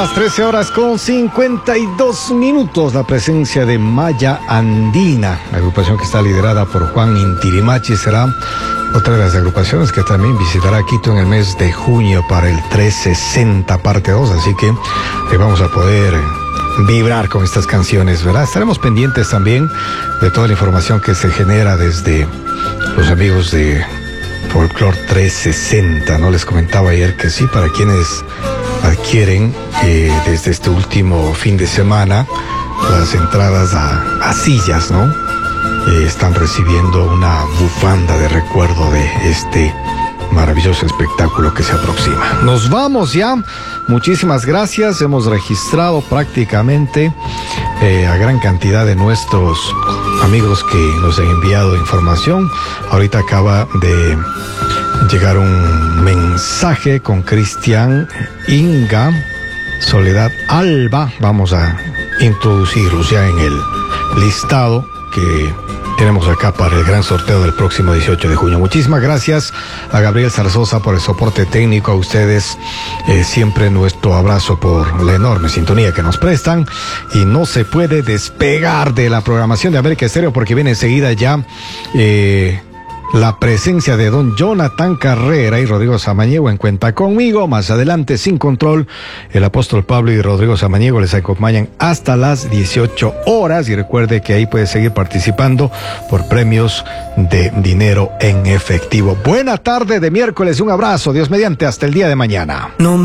las 13 horas con 52 minutos. La presencia de Maya Andina, la agrupación que está liderada por Juan Intirimachi, será otra de las agrupaciones que también visitará Quito en el mes de junio para el 360 parte 2. Así que vamos a poder vibrar con estas canciones, ¿verdad? Estaremos pendientes también de toda la información que se genera desde los amigos de Folklore 360, ¿no? Les comentaba ayer que sí, para quienes adquieren desde este último fin de semana las entradas a sillas, ¿no? Están recibiendo una bufanda de recuerdo de este maravilloso espectáculo que se aproxima. Nos vamos ya. Muchísimas gracias. Hemos registrado prácticamente a gran cantidad de nuestros amigos que nos han enviado información. Ahorita acaba de llegar un mensaje con Cristian, Inga, Soledad, Alba. Vamos a introducirlos ya en el listado que tenemos acá para el gran sorteo del próximo 18 de junio. Muchísimas gracias a Gabriel Zarzosa por el soporte técnico, a ustedes siempre nuestro abrazo por la enorme sintonía que nos prestan, y no se puede despegar de la programación de América Estéreo porque viene enseguida ya la presencia de don Jonathan Carrera y Rodrigo Samaniego en Cuenta Conmigo. Más adelante, Sin Control, el apóstol Pablo y Rodrigo Samaniego les acompañan hasta las 18 horas. Y recuerde que ahí puede seguir participando por premios de dinero en efectivo. Buena tarde de miércoles, un abrazo, Dios mediante, hasta el día de mañana.